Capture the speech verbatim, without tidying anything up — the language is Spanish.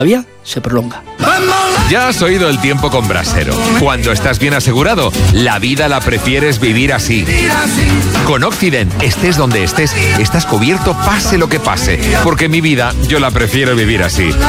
todavía se prolonga. Ya has oído el tiempo con Brasero. Cuando estás bien asegurado, la vida la prefieres vivir así. Con Occident, estés donde estés, estás cubierto pase lo que pase. Porque mi vida, yo la prefiero vivir así.